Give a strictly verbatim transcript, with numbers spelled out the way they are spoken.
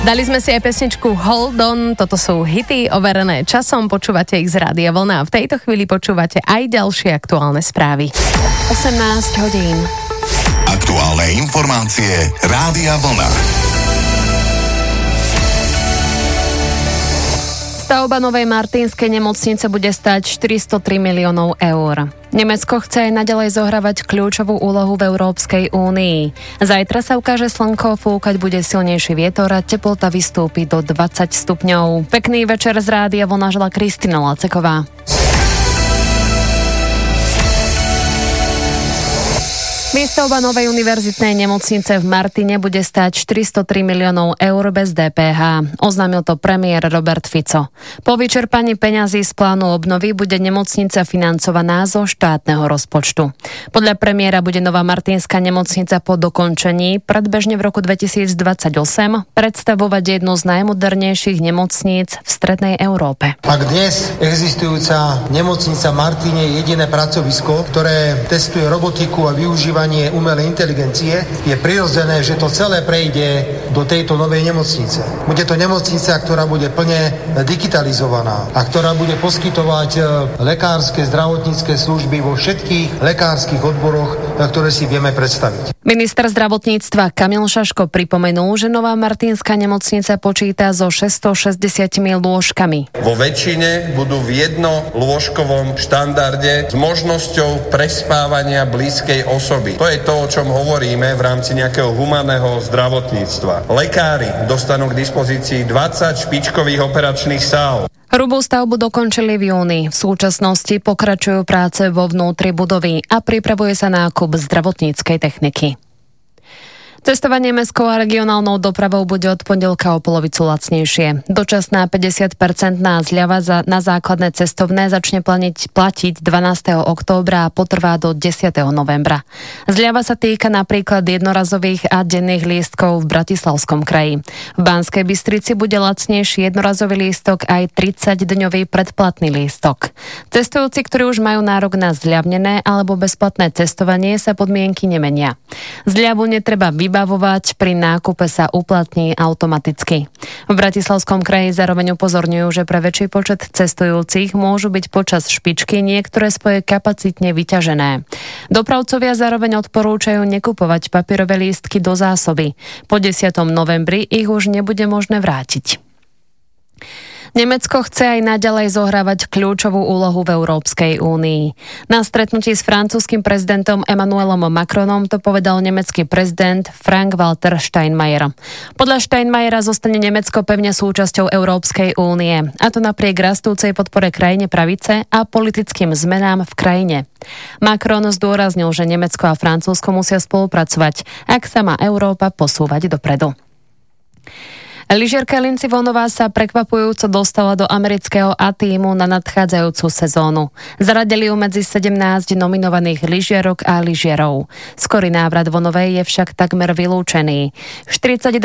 Dali sme si aj pesničku Hold On, toto sú hity overené časom, počúvate ich z Rádia Vlna a v tejto chvíli počúvate aj ďalšie aktuálne správy. osemnásť hodín. Aktuálne informácie Rádia Vlna. Stavba novej martínskej nemocnice bude stáť štyristotri miliónov eur. Nemecko chce aj naďalej zohrávať kľúčovú úlohu v Európskej únii. Zajtra sa ukáže slnko, fúkať bude silnejší vietor a teplota vystúpi do dvadsať stupňov. Pekný večer z Rádia Vlna žela Kristina Laceková. Výstavba novej univerzitnej nemocnice v Martine bude stáť štyristotri miliónov eur bez dé pé há. Oznámil to premiér Robert Fico. Po vyčerpaní peňazí z plánu obnovy bude nemocnica financovaná zo štátneho rozpočtu. Podľa premiéra bude nová martínska nemocnica po dokončení predbežne v roku dvetisícdvadsaťosem predstavovať jednu z najmodernejších nemocníc v strednej Európe. Ak dnes existujúca nemocnica v Martine je jediné pracovisko, ktoré testuje robotiku a využíva umelej inteligencie, je prirodzené, že to celé prejde do tejto novej nemocnice. Bude to nemocnica, ktorá bude plne digitalizovaná a ktorá bude poskytovať lekárske, zdravotnícke služby vo všetkých lekárskych odboroch, ktoré si vieme predstaviť. Minister zdravotníctva Kamil Šaško pripomenul, že nová martínska nemocnica počíta so šesťstošesťdesiat lôžkami. Vo väčšine budú v jednolôžkovom štandarde s možnosťou prespávania blízkej osoby. To je to, o čom hovoríme v rámci nejakého humánneho zdravotníctva. Lekári dostanú k dispozícii dvadsať špičkových operačných sál. Hrubú stavbu dokončili v júni. V súčasnosti pokračujú práce vo vnútri budovy a pripravuje sa nákup zdravotníckej techniky. Cestovanie mestskou a regionálnou dopravou bude od pondelka o polovicu lacnejšie. Dočasná päťdesiatpercentná zľava za, na základné cestovné začne planiť, platiť dvanásteho októbra a potrvá do desiateho novembra. Zľava sa týka napríklad jednorazových a denných lístkov v Bratislavskom kraji. V Banskej Bystrici bude lacnejší jednorazový lístok aj tridsaťdňový predplatný lístok. Cestujúci, ktorí už majú nárok na zľavnené alebo bezplatné cestovanie, sa podmienky nemenia. Zľavu netreba vybavovať, pri nákupe sa uplatní automaticky. V Bratislavskom kraji zároveň upozorňujú, že pre väčší počet cestujúcich môžu byť počas špičky niektoré spoje kapacitne vyťažené. Dopravcovia zároveň odporúčajú nekupovať papierové lístky do zásoby. Po desiatom novembri ich už nebude možné vrátiť. Nemecko chce aj naďalej zohrávať kľúčovú úlohu v Európskej únii. Na stretnutí s francúzskym prezidentom Emmanuelom Macronom to povedal nemecký prezident Frank-Walter Steinmeier. Podľa Steinmeiera zostane Nemecko pevne súčasťou Európskej únie, a to napriek rastúcej podpore krajine pravice a politickým zmenám v krajine. Macron zdôraznil, že Nemecko a Francúzsko musia spolupracovať, ak sa má Európa posúvať dopredu. Lyžiarka Lindsey Vonnová sa prekvapujúco dostala do amerického A-tímu na nadchádzajúcu sezónu. Zaradili ju medzi sedemnásť nominovaných lyžiarok a lyžiarov. Skorý návrat Vonnovej je však takmer vylúčený.